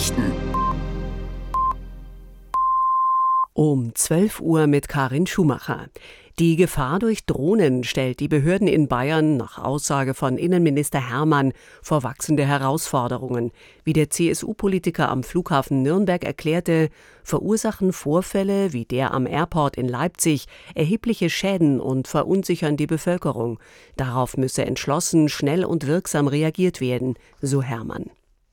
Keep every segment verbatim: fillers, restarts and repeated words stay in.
Nachrichten. Um zwölf Uhr mit Karin Schumacher. Die Gefahr durch Drohnen stellt die Behörden in Bayern nach Aussage von Innenminister Hermann vor wachsende Herausforderungen. Wie der C S U-Politiker am Flughafen Nürnberg erklärte, verursachen Vorfälle wie der am Airport in Leipzig erhebliche Schäden und verunsichern die Bevölkerung. Darauf müsse entschlossen, schnell und wirksam reagiert werden, so Hermann.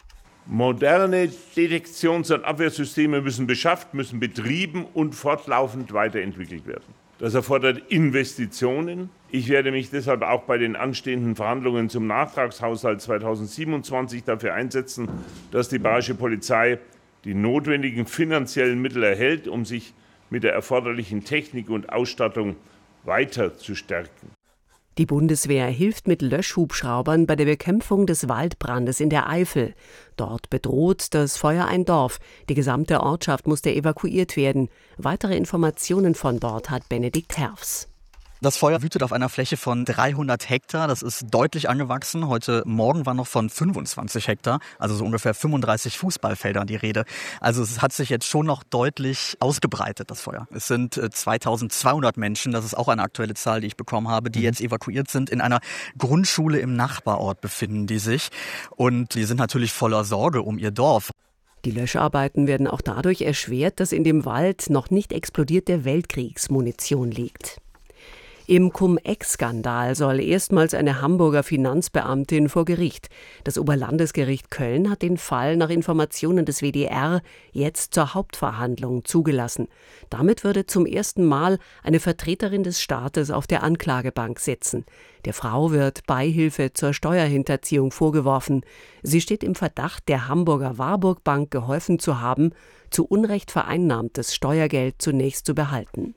Moderne Detektions- und Abwehrsysteme müssen beschafft, müssen betrieben und fortlaufend weiterentwickelt werden. Das erfordert Investitionen. Ich werde mich deshalb auch bei den anstehenden Verhandlungen zum Nachtragshaushalt zweitausendsiebenundzwanzig dafür einsetzen, dass die Bayerische Polizei die notwendigen finanziellen Mittel erhält, um sich mit der erforderlichen Technik und Ausstattung weiter zu stärken. Die Bundeswehr hilft mit Löschhubschraubern bei der Bekämpfung des Waldbrandes in der Eifel. Dort bedroht das Feuer ein Dorf. Die gesamte Ortschaft musste evakuiert werden. Weitere Informationen von dort hat Benedikt Herfs. Das Feuer wütet auf einer Fläche von dreihundert Hektar. Das ist deutlich angewachsen. Heute Morgen war noch von fünfundzwanzig Hektar, also so ungefähr fünfunddreißig Fußballfeldern die Rede. Also es hat sich jetzt schon noch deutlich ausgebreitet, das Feuer. Es sind zweitausendzweihundert Menschen, das ist auch eine aktuelle Zahl, die ich bekommen habe, die jetzt evakuiert sind. In einer Grundschule im Nachbarort befinden die sich. Und die sind natürlich voller Sorge um ihr Dorf. Die Löscharbeiten werden auch dadurch erschwert, dass in dem Wald noch nicht explodierte Weltkriegsmunition liegt. Im Cum-Ex-Skandal soll erstmals eine Hamburger Finanzbeamtin vor Gericht. Das Oberlandesgericht Köln hat den Fall nach Informationen des W D R jetzt zur Hauptverhandlung zugelassen. Damit würde zum ersten Mal eine Vertreterin des Staates auf der Anklagebank sitzen. Der Frau wird Beihilfe zur Steuerhinterziehung vorgeworfen. Sie steht im Verdacht, der Hamburger Warburg Bank geholfen zu haben, zu Unrecht vereinnahmtes Steuergeld zunächst zu behalten.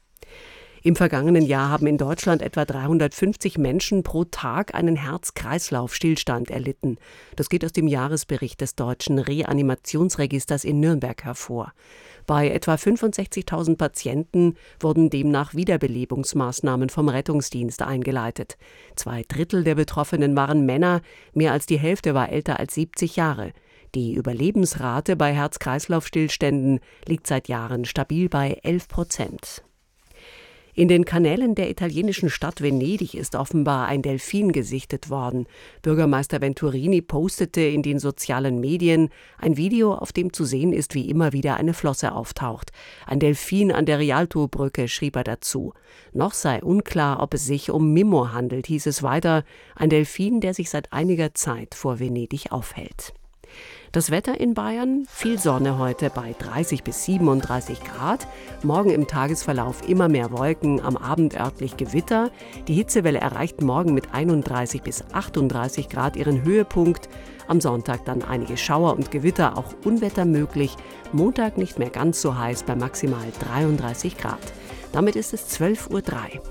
Im vergangenen Jahr haben in Deutschland etwa dreihundertfünfzig Menschen pro Tag einen Herz-Kreislauf-Stillstand erlitten. Das geht aus dem Jahresbericht des Deutschen Reanimationsregisters in Nürnberg hervor. Bei etwa fünfundsechzigtausend Patienten wurden demnach Wiederbelebungsmaßnahmen vom Rettungsdienst eingeleitet. Zwei Drittel der Betroffenen waren Männer, mehr als die Hälfte war älter als siebzig Jahre. Die Überlebensrate bei Herz-Kreislauf-Stillständen liegt seit Jahren stabil bei elf Prozent. In den Kanälen der italienischen Stadt Venedig ist offenbar ein Delfin gesichtet worden. Bürgermeister Venturini postete in den sozialen Medien ein Video, auf dem zu sehen ist, wie immer wieder eine Flosse auftaucht. Ein Delfin an der Rialto-Brücke, schrieb er dazu. Noch sei unklar, ob es sich um Mimmo handelt, hieß es weiter. Ein Delfin, der sich seit einiger Zeit vor Venedig aufhält. Das Wetter in Bayern, viel Sonne heute bei dreißig bis siebenunddreißig Grad. Morgen im Tagesverlauf immer mehr Wolken, am Abend örtlich Gewitter. Die Hitzewelle erreicht morgen mit einunddreißig bis achtunddreißig Grad ihren Höhepunkt. Am Sonntag dann einige Schauer und Gewitter, auch Unwetter möglich. Montag nicht mehr ganz so heiß bei maximal dreiunddreißig Grad. Damit ist es zwölf Uhr drei.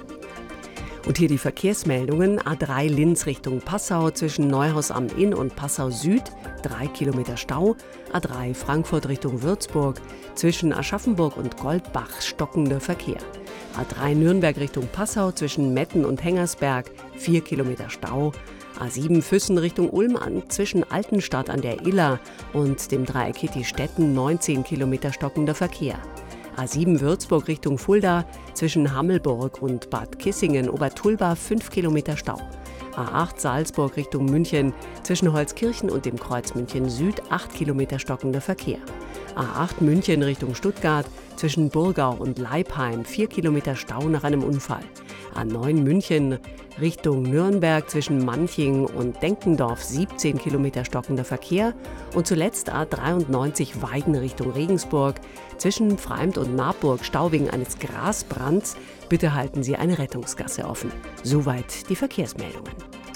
Und hier die Verkehrsmeldungen. A drei Linz Richtung Passau zwischen Neuhaus am Inn und Passau Süd, drei Kilometer Stau. A drei Frankfurt Richtung Würzburg zwischen Aschaffenburg und Goldbach stockender Verkehr. A drei Nürnberg Richtung Passau zwischen Metten und Hengersberg, vier Kilometer Stau. A sieben Füssen Richtung Ulm an, zwischen Altenstadt an der Iller und dem Dreieck Kitti-Stetten, neunzehn Kilometer stockender Verkehr. A sieben Würzburg Richtung Fulda zwischen Hammelburg und Bad Kissingen-Obertulba fünf Kilometer Stau. A acht Salzburg Richtung München zwischen Holzkirchen und dem Kreuz München Süd acht Kilometer stockender Verkehr. A acht München Richtung Stuttgart zwischen Burgau und Leipheim vier Kilometer Stau nach einem Unfall. A neun München Richtung Nürnberg zwischen Manching und Denkendorf siebzehn Kilometer stockender Verkehr. Und zuletzt A dreiundneunzig Weiden Richtung Regensburg zwischen Freimd und Marburg Stau wegen eines Grasbrands. Bitte halten Sie eine Rettungsgasse offen. Soweit die Verkehrsmeldungen.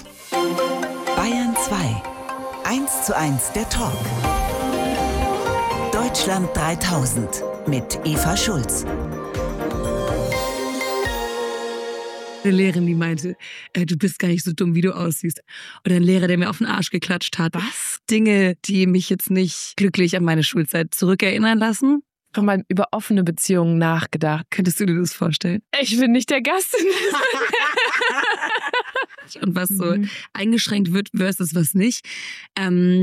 Bayern zwei. eins zu eins der Talk. Deutschland dreitausend mit Eva Schulz. Eine Lehrerin, die meinte, äh, du bist gar nicht so dumm, wie du aussiehst. Oder ein Lehrer, der mir auf den Arsch geklatscht hat. Was? Dinge, die mich jetzt nicht glücklich an meine Schulzeit zurückerinnern lassen. Schon mal über offene Beziehungen nachgedacht. Könntest du dir das vorstellen? Ich bin nicht der Gast. Und was so mhm. eingeschränkt wird versus was nicht. Ähm,